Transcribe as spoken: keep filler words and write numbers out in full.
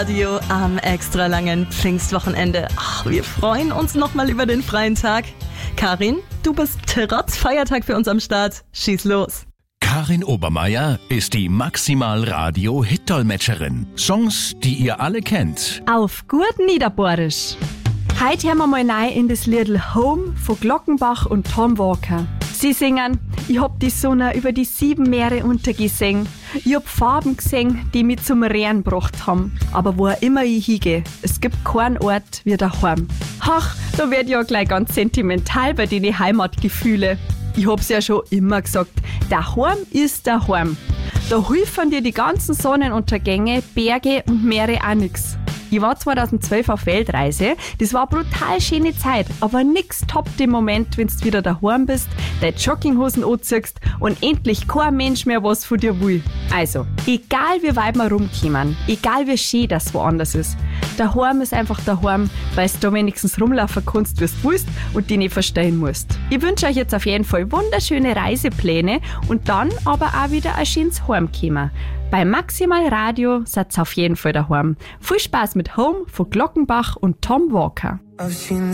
Radio am extra langen Pfingstwochenende. Ach, wir freuen uns nochmal über den freien Tag. Karin, du bist trotz Feiertag für uns am Start. Schieß los. Karin Obermeier ist die Maximal-Radio-Hit-Dolmetscherin. Songs, die ihr alle kennt. Auf gut Niederbohrisch. Heute hören wir mal rein in das Liedl Home von Glockenbach und Tom Walker. Sie singen: Ich hab die Sonne über die sieben Meere untergesehen. Ich hab Farben gesehen, die mich zum Rehren gebracht haben. Aber wo auch immer ich hingehe, es gibt keinen Ort wie daheim. Ach, da werd ich ja gleich ganz sentimental bei den Heimatgefühle. Ich hab's ja schon immer gesagt, daheim ist daheim. Da helfen dir die ganzen Sonnenuntergänge, Berge und Meere auch nix. Ich war zweitausendzwölf auf Weltreise. Das war eine brutal schöne Zeit, aber nix toppt den Moment, wenn du wieder daheim bist, deine Jogginghosen anziehst und endlich kein Mensch mehr was von dir will. Also, egal wie weit wir rumkommen, egal wie schön das woanders ist, daheim ist einfach daheim, weil du da wenigstens rumlaufen kannst, wie du willst und dich nicht verstehen musst. Ich wünsche euch jetzt auf jeden Fall wunderschöne Reisepläne und dann aber auch wieder ein schönes Heimkommen. Bei Maximal Radio seid ihr auf jeden Fall daheim. Viel Spaß mit Home von Glockenbach und Tom Walker.